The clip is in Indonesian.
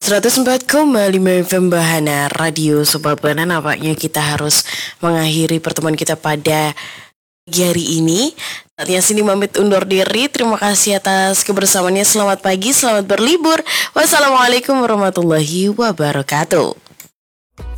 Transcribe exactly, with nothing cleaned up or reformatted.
seratus empat koma lima F M Bahana Radio Sobat Bahana. Nampaknya kita harus mengakhiri pertemuan kita pada pagi hari ini. Saatnya sini pamit undur diri. Terima kasih atas kebersamaannya. Selamat pagi, selamat berlibur. Wassalamualaikum warahmatullahi wabarakatuh.